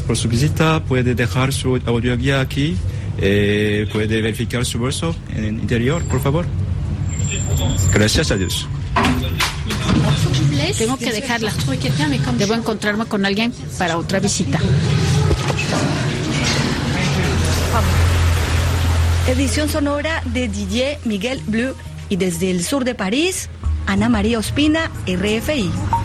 por su visita. Puede dejar su audioguía aquí. Puede verificar su bolso en el interior, por favor. Gracias a Dios. Tengo que dejarla. Debo encontrarme con alguien para otra visita. Edición sonora de DJ Miguel Bleu y desde el sur de París, Ana María Ospina, RFI.